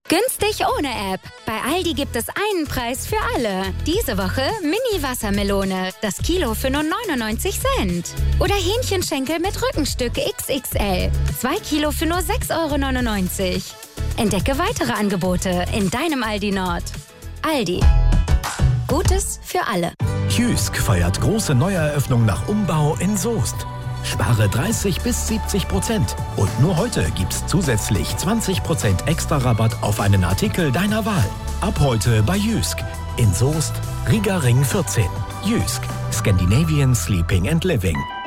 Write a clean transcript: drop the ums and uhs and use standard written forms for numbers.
Günstig ohne App. Bei Aldi gibt es einen Preis für alle. Diese Woche Mini-Wassermelone. Das Kilo für nur 99 Cent. Oder Hähnchenschenkel mit Rückenstück XXL. 2 Kilo für nur 6,99 €. Entdecke weitere Angebote in deinem Aldi Nord. Aldi. Gutes für alle. Jysk feiert große Neueröffnung nach Umbau in Soest. Spare 30-70%. Und nur heute gibt's zusätzlich 20% extra Rabatt auf einen Artikel deiner Wahl. Ab heute bei Jysk. In Soest, Riga Ring 14. Jysk. Scandinavian Sleeping and Living.